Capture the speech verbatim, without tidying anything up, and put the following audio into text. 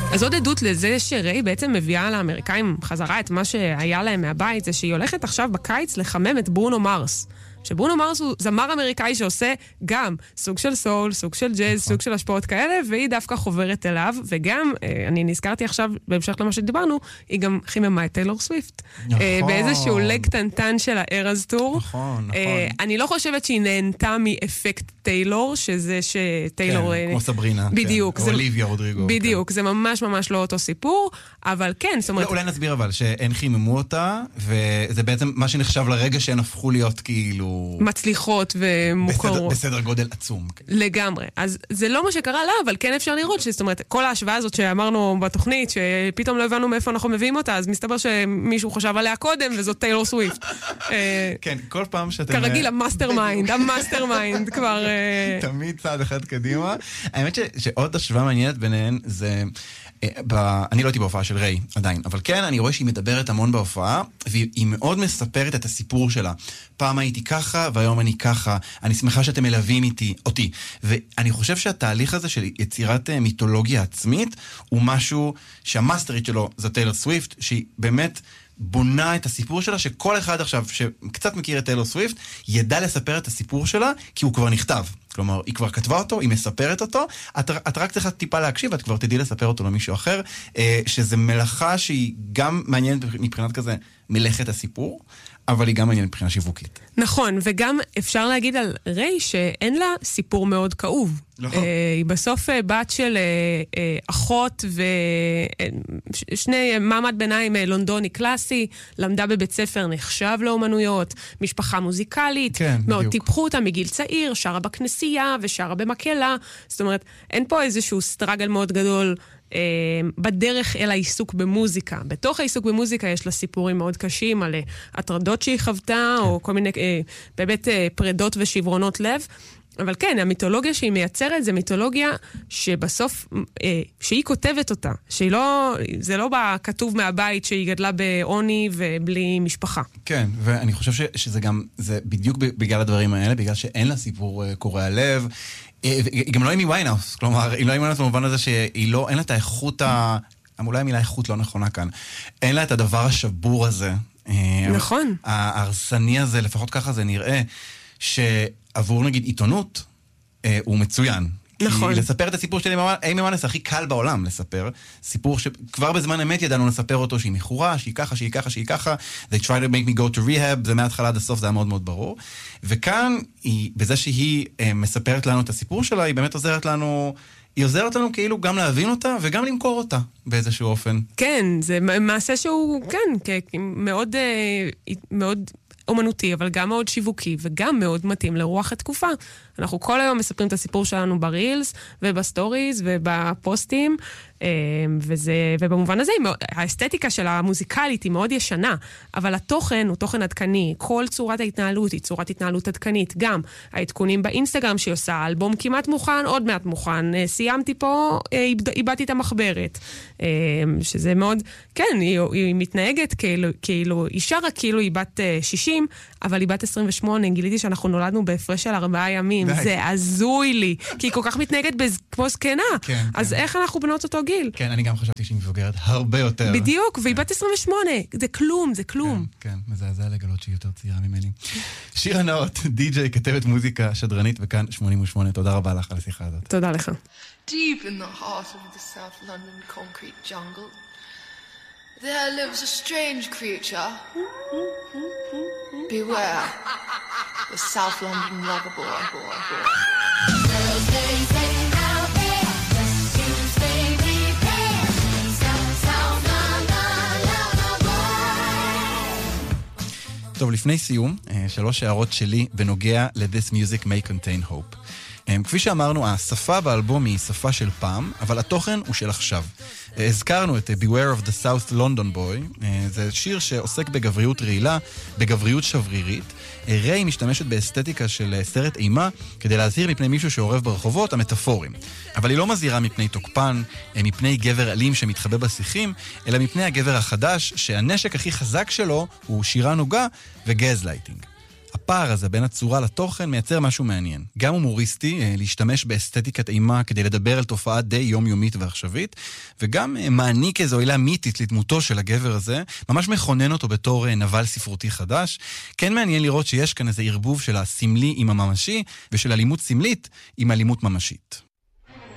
אז עוד עדות לזה שריי בעצם מביאה לאמריקאים חזרה את מה שהיה להם מהבית, זה שהיא הולכת עכשיו בקיץ לחמם את ברונו מרס. שברונו מרס הוא זמר אמריקאי שעושה גם סוג של סול, סוג של ג'אז, סוג של השפעות כאלה, והיא דווקא חוברת אליו, וגם, אני נזכרתי עכשיו, בהמשך למה שדיברנו, היא גם חיממה את טיילור סוויפט. נכון. באיזשהו לג קטנטן של הארז טור. נכון, נכון. אני לא חושבת שהיא נהנתה מאפקט טיילור, שזה שטיילור... כן, כמו סברינה. בדיוק. או אוליביה רודריגו. בדיוק, זה ממש ממש לא אותו סיפור, אבל כן, זאת אומרת... אולי נסביר אבל, שהן חיממו אותה, וזה בעצם מה שנחשב לרגע שהן הפכו להיות כאילו... מצליחות ומוכרות. בסדר, בסדר גודל עצום. לגמרי. אז זה לא מה שקרה לה, אבל כן אפשר לראות שזאת אומרת, כל ההשוואה הזאת שאמרנו בתוכנית, שפתאום לא הבנו מאיפה אנחנו מביאים אותה, אז מסתבר שמישהו חשב עליה קודם, וזאת טיילור סוויפט. כן, כל פעם שאתם... כרגיל, המאסטר מיינד, המאסטר מיינד כבר... תמיד צעד אחד קדימה. האמת שעוד השוואה מעניינת ביניהן זה... אני לא הייתי בהופעה של ריי עדיין, אבל כן, אני רואה שהיא מדברת המון בהופעה, והיא מאוד מספרת את הסיפור שלה. פעם הייתי ככה, והיום אני ככה. אני שמחה שאתם מלווים איתי, אותי. ואני חושב שהתהליך הזה של יצירת מיתולוגיה עצמית, הוא משהו שהמאסטרית שלו זה טיילור סוויפט, שהיא באמת בונה את הסיפור שלה, שכל אחד עכשיו שקצת מכיר את טיילור סוויפט, ידע לספר את הסיפור שלה, כי הוא כבר נכתב. כלומר, היא כבר כתבה אותו, היא מספרת אותו, את, את רק צריכה טיפה להקשיב, את כבר תדעי לספר אותו למישהו אחר, שזה מלאכה שהיא גם מעניינת מבחינת כזה מלאכת הסיפור, אבל היא גם מעניינת מבחינה שיווקית. נכון, וגם אפשר להגיד על ריי שאין לה סיפור מאוד כאוב. נכון. היא בסוף בת של אחות ושני מעמד ביניים לונדוני קלאסי, למדה בבית ספר נחשב לאומנויות, משפחה מוזיקלית, כן, מאוד בדיוק. טיפחו אותה מגיל צעיר, שרה בכנסייה ושרה במקהלה, זאת אומרת, אין פה איזשהו סטרגל מאוד גדול בדרך אל העיסוק במוזיקה. בתוך העיסוק במוזיקה יש לה סיפורים מאוד קשים על הטרדות שהיא חוותה, או כל מיני באמת פרדות ושברונות לב. אבל כן, המיתולוגיה שהיא מייצרת זה מיתולוגיה שבסוף, שהיא כותבת אותה, שהיא לא, זה לא בכתוב מהבית שהיא גדלה בעוני ובלי משפחה. כן, ואני חושב ש, שזה גם, זה בדיוק בגלל הדברים האלה, בגלל שאין לה סיפור קורע לב, היא גם לא עם ויינהאוס, כלומר, היא לא עם ויינהאוס במובן הזה שהיא לא, אין לה את האיכות, ה... אולי המילה איכות לא נכונה כאן, אין לה את הדבר השבור הזה. נכון. ההרסני הזה, לפחות ככה זה נראה, שעבור נגיד עיתונות, הוא מצוין. נכון. כי לספר את הסיפור של אימי וואנס הכי קל בעולם לספר, סיפור שכבר בזמן אמת ידענו לספר אותו שהיא מכורה, שהיא ככה, שהיא ככה, שהיא ככה, they try to make me go to rehab, זה מההתחלה עד הסוף, זה היה מאוד מאוד ברור. וכאן, היא, בזה שהיא מספרת לנו את הסיפור שלה, היא באמת עוזרת לנו, היא עוזרת לנו כאילו גם להבין אותה וגם למכור אותה באיזשהו אופן. כן, זה מעשה שהוא, כן, מאוד, מאוד אומנותי, אבל גם מאוד שיווקי, וגם מאוד מתאים לרוח התקופה. אנחנו כל היום מספרים את הסיפור שלנו ברילס, ובסטוריז, ובפוסטים, וזה, ובמובן הזה, האסתטיקה של המוזיקלית היא מאוד ישנה, אבל התוכן הוא תוכן עדכני, כל צורת ההתנהלות היא צורת התנהלות עדכנית, גם העדכונים באינסטגרם שהיא עושה, האלבום כמעט מוכן, עוד מעט מוכן, סיימתי פה, איבדתי את המחברת, שזה מאוד, כן, היא, היא מתנהגת כאילו, כאילו, היא שרה כאילו היא בת שישים, אבל היא בת עשרים ושמונה, גיליתי שאנחנו נולדנו בהפרש של ארבעה ימים, די. זה עזוי לי, כי היא כל כך מתנהגת כמו זקנה, כן, אז כן. איך אנחנו בנות אותו גיל? כן, אני גם חשבתי שהיא מבוגרת הרבה יותר. בדיוק, והיא בת עשרים ושמונה, זה כלום, זה כלום. כן, כן, מזעזע לגלות שהיא יותר צעירה ממני. שירה נאות, די-ג'יי, כתבת מוזיקה, שדרנית, וכאן שמונים ושמונה, תודה רבה לך על השיחה הזאת. תודה לך. Deep in the heart of the South London concrete jungle, there lives a strange creature. Beware, the South London lover boy. Thursday, say now there, Tuesday, prepare, South, South London lover boy. טוב, לפני סיום, שלוש הערות שלי בנוגע ל-This Music May Contain Hope. כפי שאמרנו, השפה באלבום היא שפה של פעם, אבל התוכן הוא של עכשיו. הזכרנו את Beware of the South London Boy, זה שיר שעוסק בגבריות רעילה, בגבריות שברירית. ריי משתמשת באסתטיקה של סרט אימה כדי להזהיר מפני מישהו שעורב ברחובות, המטאפורים. אבל היא לא מזהירה מפני תוקפן, מפני גבר אלים שמתחבא בשיחים, אלא מפני הגבר החדש שהנשק הכי חזק שלו הוא שירה נוגה וגזלייטינג. הפער הזה בין הצורה לתוכן מייצר משהו מעניין. גם הומוריסטי, להשתמש באסתטיקת אימה כדי לדבר על תופעה די יומיומית ועכשווית, וגם מעניק איזו עילה מיתית לדמותו של הגבר הזה, ממש מכונן אותו בתור נבל ספרותי חדש. כן מעניין לראות שיש כאן איזה ערבוב של הסמלי עם הממשי, ושל אלימות סמלית עם אלימות ממשית.